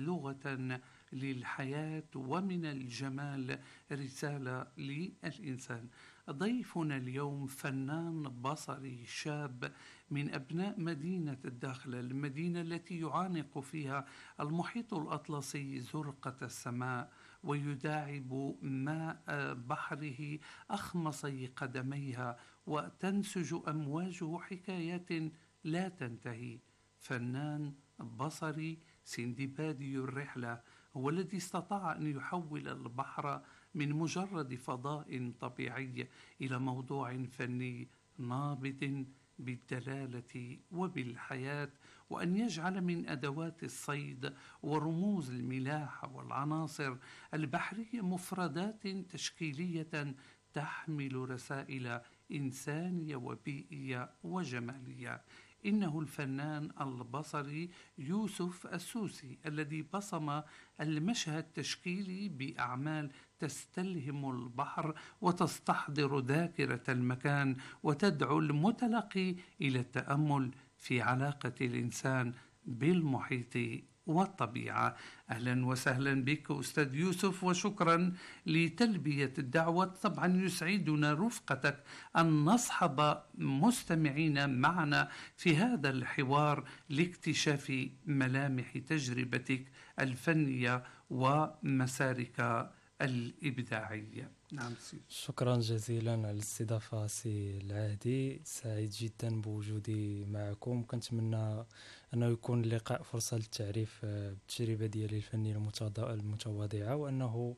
لغة للحياة ومن الجمال رسالة للإنسان. ضيفنا اليوم فنان بصري شاب من أبناء مدينة الداخلة، المدينة التي يعانق فيها المحيط الأطلسي زرقة السماء، ويداعب ماء بحره أخمصي قدميها، وتنسج أمواجه حكايات لا تنتهي. فنان بصري سندبادي الرحلة هو الذي استطاع أن يحول البحر من مجرد فضاء طبيعي إلى موضوع فني نابض بالدلالة وبالحياة، وأن يجعل من أدوات الصيد ورموز الملاحة والعناصر البحرية مفردات تشكيلية تحمل رسائل إنسانية وبيئية وجمالية. إنه الفنان البصري يوسف السوسي الذي بصم المشهد التشكيلي بأعمال تستلهم البحر وتستحضر ذاكرة المكان، وتدعو المتلقي إلى التأمل في علاقة الإنسان بالمحيط والطبيعة. أهلا وسهلا بك أستاذ يوسف، وشكرا لتلبية الدعوة. طبعا يسعدنا رفقتك أن نصحب مستمعين معنا في هذا الحوار لاكتشاف ملامح تجربتك الفنية ومسارك الإبداعية. نعم سيدي. شكرا جزيلا على الاستضافة سي العهدي، سعيد جدا بوجودي معكم. كنتمنى أنه يكون اللقاء فرصة للتعريف بالتجربة ديالي الفنية المتواضعة، وأنه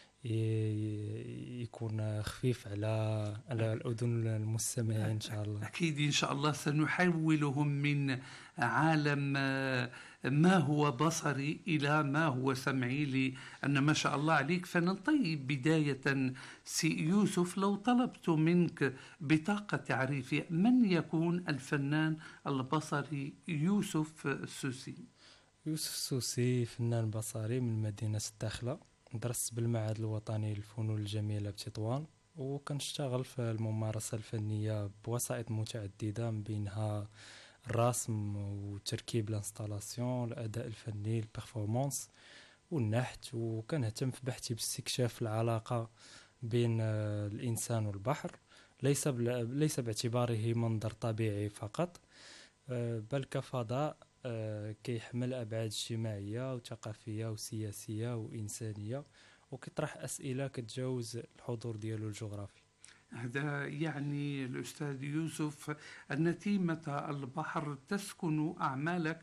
يكون خفيف على الأذن المستمعين إن شاء الله. أكيد إن شاء الله سنحولهم من عالم ما هو بصري إلى ما هو سمعي، لأن ما شاء الله عليك فنان. طيب بداية سي يوسف، لو طلبت منك بطاقة تعريفية، من يكون الفنان البصري يوسف السوسي؟ يوسف السوسي فنان بصري من مدينة الداخلة، درست بالمعهد الوطني للفنون الجميلة بتطوان، وكنشتغل في الممارسة الفنية بوسائط متعددة، من بينها الرسم وتركيب الانستالاسيون، الأداء الفني، البرفورمانس والنحت. وكنهتم في بحثي باستكشاف العلاقة بين الإنسان والبحر، ليس باعتباره منظر طبيعي فقط، بل كفضاء كيحمل أبعاد اجتماعية وثقافية وسياسية وإنسانية، وكيطرح أسئلة كتجاوز الحضور ديالو الجغرافي. هذا يعني الأستاذ يوسف أن تيمة البحر تسكن أعمالك،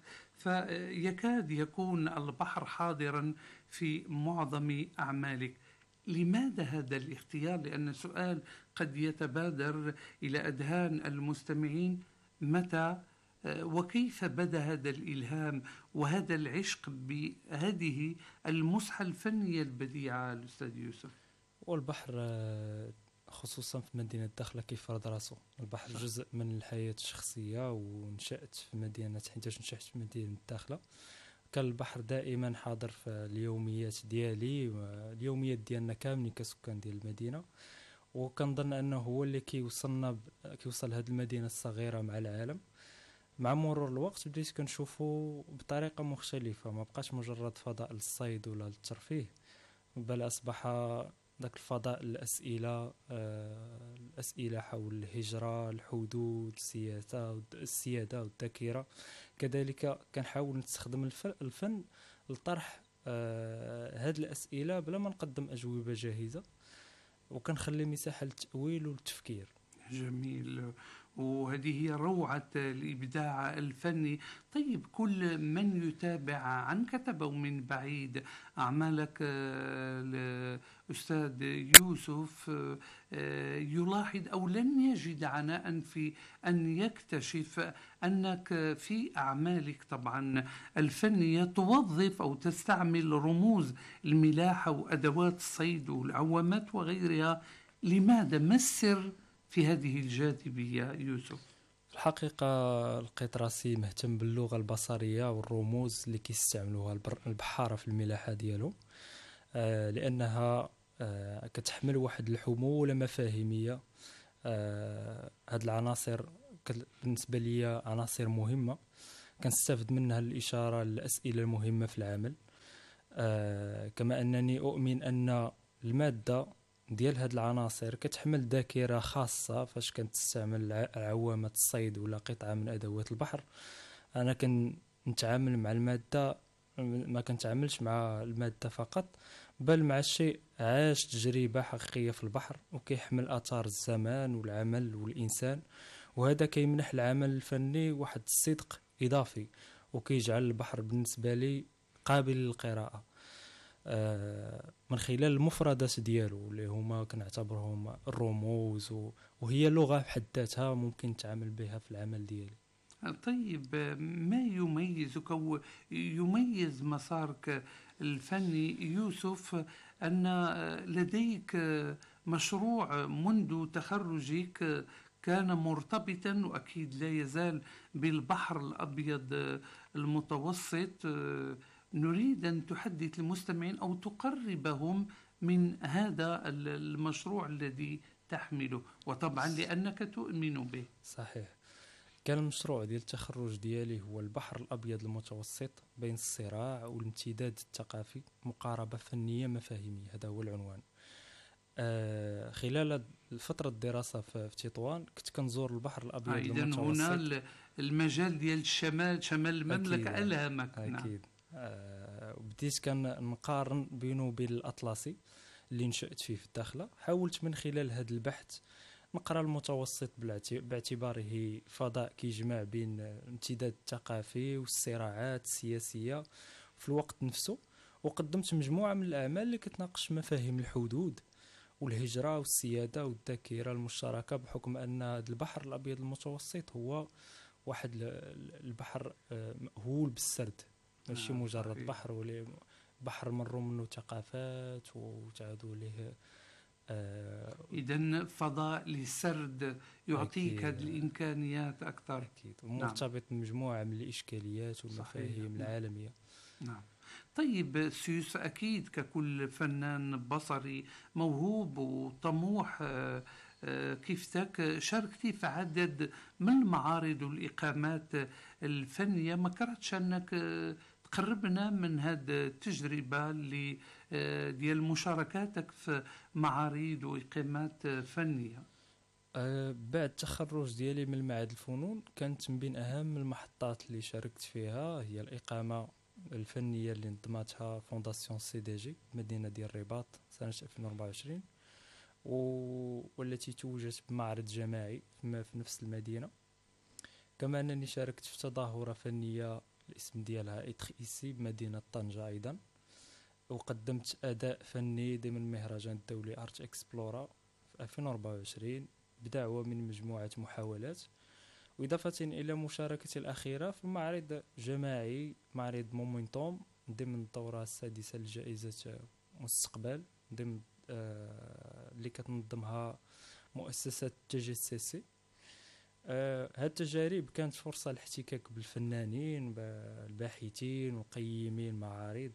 فيكاد يكون البحر حاضرا في معظم أعمالك. لماذا هذا الاختيار؟ لأن سؤال قد يتبادر إلى أذهان المستمعين: متى وكيف بدأ هذا الإلهام وهذا العشق بهذه المسحة الفنية البديعة الأستاذ يوسف؟ والبحر خصوصا في مدينة الداخلة كيفرض راسو. البحر جزء من الحياة الشخصية، ونشأت في مدينة، حيتاش نشأت في مدينة الداخلة، كان البحر دائما حاضر في اليوميات ديالي واليوميات ديالنا كاملين كسكان ديال المدينة. وكنظن أنه هو اللي كيوصل هذه المدينة الصغيرة مع العالم. مع مرور الوقت بديت كنشوفه بطريقة مختلفة، ما بقاش مجرد فضاء للصيد ولا للترفيه، بل أصبح ذاك الفضاء الأسئلة حول الهجرة، الحدود، السيادة والذاكرة. كذلك كنحاول نستخدم الفن لطرح هذه الأسئلة بلا ما نقدم أجوبة جاهزة، وكنخلي مساحة للتأويل والتفكير. جميل، وهذه هي روعة الإبداع الفني. طيب كل من يتابع عنك تبوا من بعيد أعمالك الأستاذ يوسف يلاحظ أو لن يجد عناء في أن يكتشف أنك في أعمالك طبعا الفنية توظف أو تستعمل رموز الملاحة وأدوات الصيد والعوامات وغيرها. لماذا؟ ما السر في هذه الجاذبية يوسف؟ الحقيقة لقيت راسي مهتم باللغة البصرية والرموز اللي كيستعملوها البحارة في الملاحة ديالو، لأنها كتحمل واحد الحمولة مفاهيمية. هاد العناصر بالنسبة لي عناصر مهمة كنستفد منها للإشارة للأسئلة المهمة في العمل. كما أنني أؤمن أن المادة ديال هاد العناصر كتحمل ذاكرة خاصة فاش كنتستعمل عوامة الصيد ولا قطعة من أدوات البحر. أنا كنتعامل مع المادة، ما كنتعاملش مع المادة فقط، بل مع الشيء عاش تجربة حقيقية في البحر وكيحمل آثار الزمان والعمل والإنسان، وهذا كيمنح العمل الفني واحد الصدق إضافي وكيجعل البحر بالنسبة لي قابل للقراءة من خلال المفردات ديالو اللي هما كنعتبرهم الرموز، وهي لغة بحد ذاتها ممكن نتعامل بها في العمل ديالي. طيب، ما يميزك أو يميز مسارك الفني يوسف أن لديك مشروع منذ تخرجك كان مرتبطا وأكيد لا يزال بالبحر الأبيض المتوسط. نريد أن تحدث المستمعين أو تقربهم من هذا المشروع الذي تحمله، وطبعا لأنك تؤمن به. صحيح. كان المشروع ديال التخرج ديالي هو البحر الأبيض المتوسط بين الصراع والامتداد الثقافي، مقاربة فنية مفاهيمية، هذا هو العنوان. خلال فترة الدراسة في تطوان كنت كنزور البحر الأبيض إذن المتوسط. هنا المجال ديال الشمال، شمال المملكة أكيد. ألهمك. أكيد. وبديت نقارن بينه وبين الأطلسي اللي نشأت فيه في الداخلة. حاولت من خلال هذا البحث نقرأ المتوسط باعتباره فضاء كيجمع بين الامتداد الثقافي والصراعات السياسية في الوقت نفسه، وقدمت مجموعة من الأعمال اللي كتناقش مفاهيم الحدود والهجرة والسيادة والذاكرة المشتركة، بحكم أن البحر الأبيض المتوسط هو واحد البحر مأهول بالسرد، ماشي مجرد صحيح. بحر، ولي بحر مروا منه ثقافات وتعادوا له. إذن فضاء للسرد يعطيك هذه الإمكانيات أكثر. أكيد. ومرتبط بمجموعة من الإشكاليات والمفاهيم العالمية. نعم. طيب سيوس، أكيد ككل فنان بصري موهوب وطموح كيفتك شاركتي في عدد من المعارض والإقامات الفنية. ما كرهتش أنك تقربنا من هذه التجربة اللي ديال مشاركاتك في معارض وإقامات فنية؟ بعد التخرج ديالي من معهد الفنون كانت من بين أهم المحطات اللي شاركت فيها هي الإقامة الفنية اللي نظمتها فونداسيون سي دي جي مدينة ديال الرباط سنة 2024، والتي توجت بمعرض جماعي في نفس المدينة. كما أنني شاركت في تظاهرة فنية الاسم ديالها إتخ إيسي بمدينة طنجة أيضا، وقدمت أداء فني ضمن المهرجان الدولي أرت إكسبلورا في 2024 بدعوة من مجموعة محاولات، وإضافة إلى مشاركتي الأخيرة في معرض جماعي، معرض مومنتوم ضمن الدورة السادسة لجائزة مستقبل ضمن اللي كتنظمها مؤسسة TGCC. هاد التجارب كانت فرصة لاحتكاك بالفنانين الباحثين وقيمين المعارض،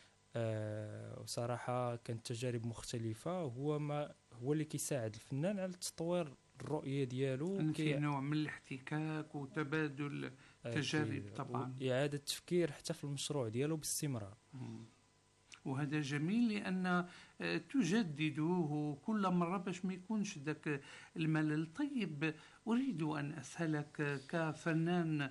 وصراحة كانت تجارب مختلفة، هو اللي كيساعد الفنان على تطوير الرؤية ديالو في نوع من الاحتكاك وتبادل تجارب طبعا، وإعادة تفكير حتى في المشروع ديالو باستمرار. وهذا جميل لأن تجددوه كل مرة باش ما يكونش ذاك الملل. طيب، أريد أن أسألك كفنان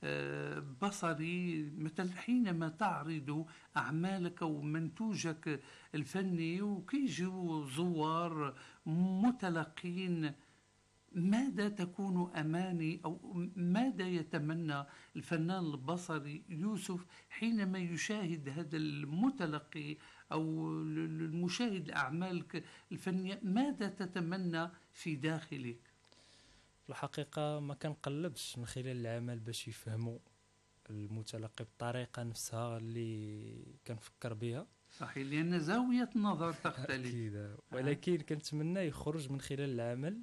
بصري، مثلا حينما تعرض أعمالك أو منتوجك الفني وكيجوا زوار متلقين، ماذا تكون أماني أو ماذا يتمنى الفنان البصري يوسف حينما يشاهد هذا المتلقي أو المشاهد أعمالك الفنية؟ ماذا تتمنى في داخلك؟ في الحقيقة ما كنقلبش من خلال العمل باش يفهموا المتلقي بالطريقة نفسها اللي كنفكر بها. صحيح، لأن زاوية النظر تختلف. أكيد. ولكن كنتمنى يخرج من خلال العمل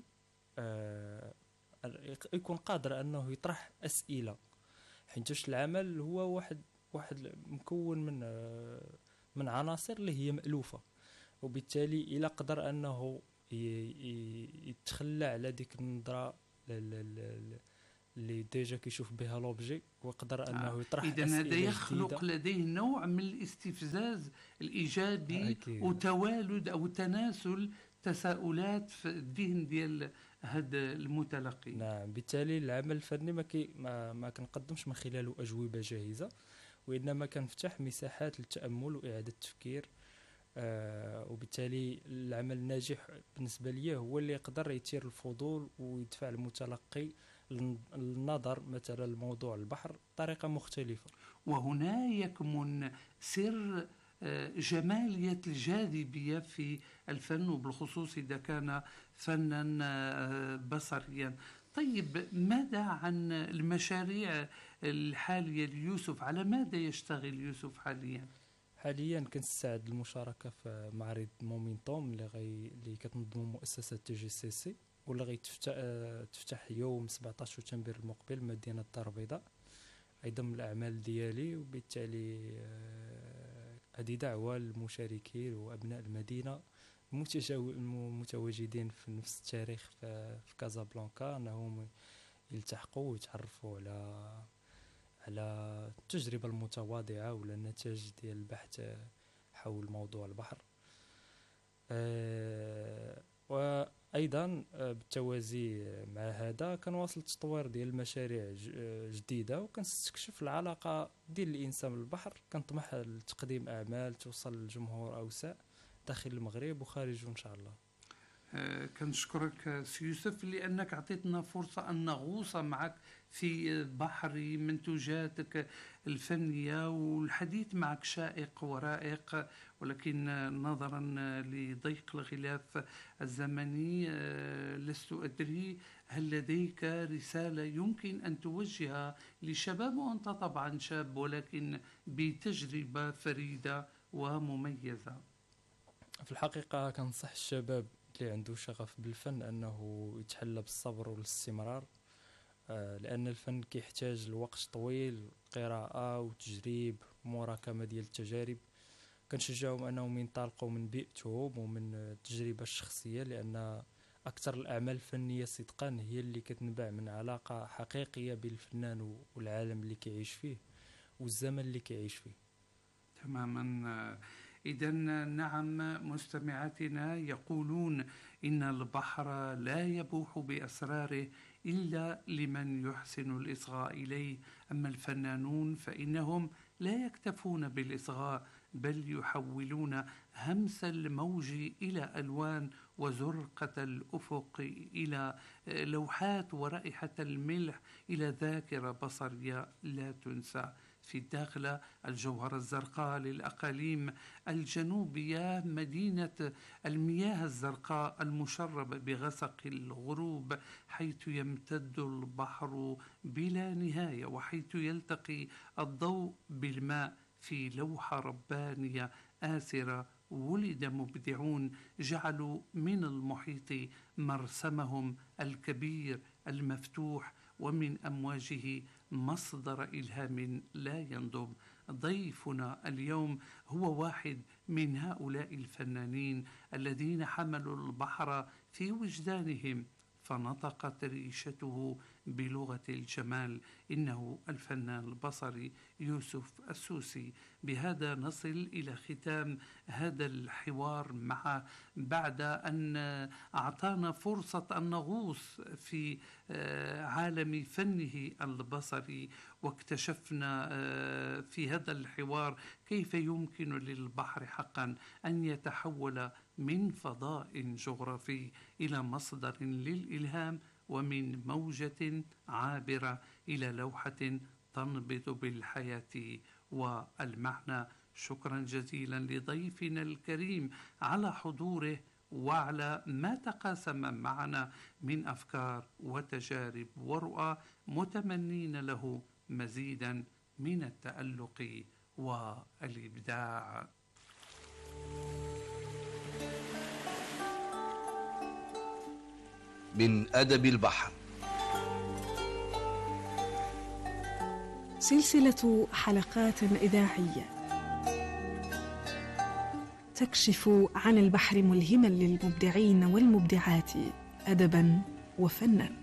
يكون قادر أنه يطرح أسئلة، حيث العمل هو واحد مكون من عناصر اللي هي مألوفة، وبالتالي إلى قدر أنه يتخلى على ديك النظرة اللي ديجا كيشوف بها لوبجي ويقدر انه يطرح إذا اسئله هذا يخلق جديده. لديه نوع من الاستفزاز الإيجابي اكيد. وتوالد أو تناسل تساؤلات في الذهن ديال هذا المتلقي. نعم، بالتالي العمل الفني ما كنقدمش من خلاله اجوبه جاهزه، وانما كنفتح مساحات للتامل واعاده التفكير. وبالتالي العمل الناجح بالنسبه لي هو اللي يقدر يثير الفضول ويدفع المتلقي للنظر مثلا لموضوع البحر بطريقه مختلفه. وهنا يكمن سر جمالية الجاذبية في الفن، وبالخصوص إذا كان فنا بصريا. طيب، ماذا عن المشاريع الحالية ليوسف؟ على ماذا يشتغل يوسف حاليا؟ حاليا كنستعد للمشاركه في معرض مومنتوم اللي كتنظم مؤسسه تي جي سي سي، واللي غيتفتح يوم 17 شتنبر المقبل بمدينه الدار البيضاء. ايضا الاعمال ديالي، وبالتالي هذه دعوه للمشاركين وابناء المدينه المتواجدين في نفس التاريخ في كازابلانكا انهم يلتحقوا ويتعرفوا على التجربه المتواضعه ولا النتائج ديال البحث حول موضوع البحر. وايضا بالتوازي مع هذا كنواصل التطوير ديال المشاريع جديده، وكنستكشف العلاقه ديال الانسان بالبحر. كنطمح لتقديم اعمال توصل لجمهور اوسع داخل المغرب وخارجه ان شاء الله. كنشكرك سي يوسف لأنك أعطيتنا فرصة أن نغوص معك في بحر منتوجاتك الفنية، والحديث معك شائق ورائق، ولكن نظرا لضيق الغلاف الزمني لست أدري هل لديك رسالة يمكن أن توجهها لشباب، وأنت طبعا شاب ولكن بتجربة فريدة ومميزة؟ في الحقيقة كنصح الشباب اللي عنده شغف بالفن أنه يتحلى بالصبر والاستمرار، لأن الفن كيحتاج لوقت طويل، قراءة وتجريب ومراكمة ديال التجارب. كنشجعهم أنهم ينطلقوا من بيئتهم ومن التجربة الشخصية، لأن أكثر الأعمال الفنية صدقا هي اللي كتنبع من علاقة حقيقية بين الفنان والعالم اللي كيعيش فيه والزمن اللي كيعيش فيه. تماما. إذن نعم، مستمعاتنا يقولون إن البحر لا يبوح بأسراره إلا لمن يحسن الإصغاء إليه، أما الفنانون فإنهم لا يكتفون بالإصغاء، بل يحولون همس الموج إلى ألوان، وزرقة الأفق إلى لوحات، ورائحة الملح إلى ذاكرة بصرية لا تنسى. في الداخل الجوهرة الزرقاء للأقاليم الجنوبية، مدينة المياه الزرقاء المشربة بغسق الغروب، حيث يمتد البحر بلا نهاية، وحيث يلتقي الضوء بالماء في لوحة ربانية آسرة. ولد مبدعون جعلوا من المحيط مرسمهم الكبير المفتوح، ومن أمواجه مصدر إلهام لا ينضب. ضيفنا اليوم هو واحد من هؤلاء الفنانين الذين حملوا البحر في وجدانهم، فنطقت ريشته بلغة الجمال. إنه الفنان البصري يوسف السوسي. بهذا نصل إلى ختام هذا الحوار معه، بعد أن أعطانا فرصة أن نغوص في عالم فنه البصري، واكتشفنا في هذا الحوار كيف يمكن للبحر حقا أن يتحول من فضاء جغرافي إلى مصدر للإلهام، ومن موجة عابرة إلى لوحة تنبض بالحياة والمعنى. شكرا جزيلا لضيفنا الكريم على حضوره وعلى ما تقاسم معنا من أفكار وتجارب ورؤى، متمنين له مزيدا من التألق والإبداع. من أدب البحر، سلسلة حلقات إذاعية تكشف عن البحر ملهما للمبدعين والمبدعات أدبا وفنا.